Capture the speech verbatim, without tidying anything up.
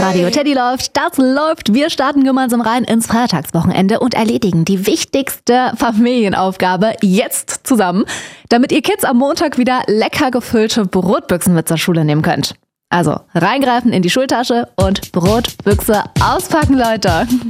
Radio Teddy läuft, das läuft. Wir starten gemeinsam rein ins Feiertagswochenende und erledigen die wichtigste Familienaufgabe jetzt zusammen, damit ihr Kids am Montag wieder lecker gefüllte Brotbüchsen mit zur Schule nehmen könnt. Also reingreifen in die Schultasche und Brotbüchse auspacken, Leute.